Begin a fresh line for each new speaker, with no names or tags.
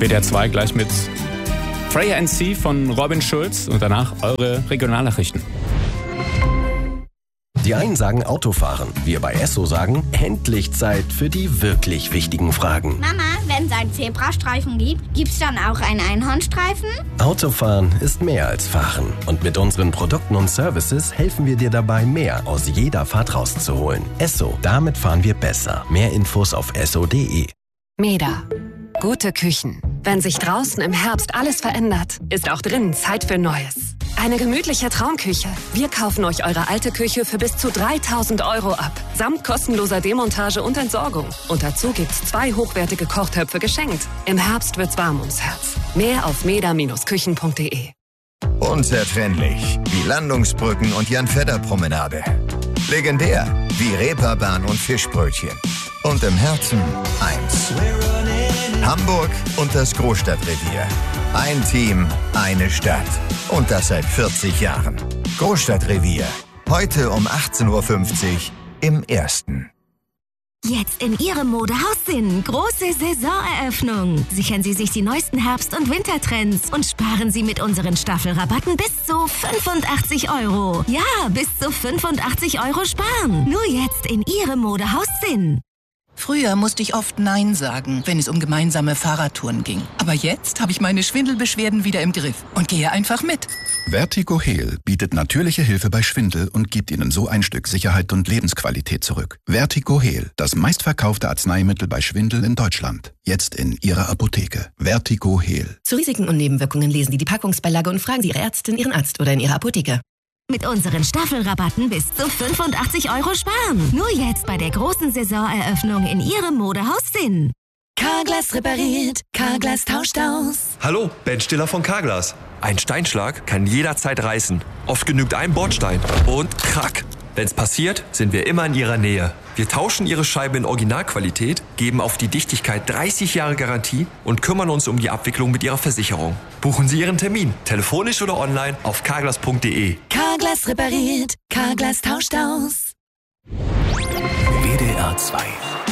WDR 2 gleich mit Freya NC von Robin Schulz und danach eure Regionalnachrichten.
Die einen sagen Autofahren, wir bei Esso sagen, endlich Zeit für die wirklich wichtigen Fragen.
Mama, wenn es einen Zebrastreifen gibt, gibt's dann auch einen Einhornstreifen?
Autofahren ist mehr als Fahren. Und mit unseren Produkten und Services helfen wir dir dabei, mehr aus jeder Fahrt rauszuholen. Esso, damit fahren wir besser. Mehr Infos auf esso.de.
Meda. Gute Küchen. Wenn sich draußen im Herbst alles verändert, ist auch drinnen Zeit für Neues. Eine gemütliche Traumküche. Wir kaufen euch eure alte Küche für bis zu 3.000 € ab. Samt kostenloser Demontage und Entsorgung. Und dazu gibt's 2 hochwertige Kochtöpfe geschenkt. Im Herbst wird's warm ums Herz. Mehr auf meda-küchen.de.
Unzertrennlich wie Landungsbrücken und Jan-Fedder-Promenade. Legendär wie Reeperbahn und Fischbrötchen. Und im Herzen eins. Hamburg und das Großstadtrevier. Ein Team, eine Stadt. Und das seit 40 Jahren. Großstadtrevier. Heute um 18.50 Uhr im Ersten.
Jetzt in Ihrem Modehaus Sinn. Große Saisoneröffnung. Sichern Sie sich die neuesten Herbst- und Wintertrends und sparen Sie mit unseren Staffelrabatten bis zu 85 €. Ja, bis zu 85 € sparen. Nur jetzt in Ihrem Modehaus Sinn.
Früher musste ich oft Nein sagen, wenn es um gemeinsame Fahrradtouren ging. Aber jetzt habe ich meine Schwindelbeschwerden wieder im Griff und gehe einfach mit.
VertigoHeal bietet natürliche Hilfe bei Schwindel und gibt Ihnen so ein Stück Sicherheit und Lebensqualität zurück. VertigoHeal, das meistverkaufte Arzneimittel bei Schwindel in Deutschland. Jetzt in Ihrer Apotheke. VertigoHeal.
Zu Risiken und Nebenwirkungen lesen Sie die Packungsbeilage und fragen Sie Ihre Ärztin, Ihren Arzt oder in Ihrer Apotheke.
Mit unseren Staffelrabatten bis zu 85 € sparen. Nur jetzt bei der großen Saisoneröffnung in Ihrem Modehaus Sinn.
Carglass repariert, Carglass tauscht aus.
Hallo, Ben Stiller von Carglass. Ein Steinschlag kann jederzeit reißen. Oft genügt ein Bordstein und krack. Wenn's passiert, sind wir immer in Ihrer Nähe. Wir tauschen Ihre Scheibe in Originalqualität, geben auf die Dichtigkeit 30 Jahre Garantie und kümmern uns um die Abwicklung mit Ihrer Versicherung. Buchen Sie Ihren Termin, telefonisch oder online auf carglass.de.
Carglass repariert, Carglass tauscht aus.
WDR 2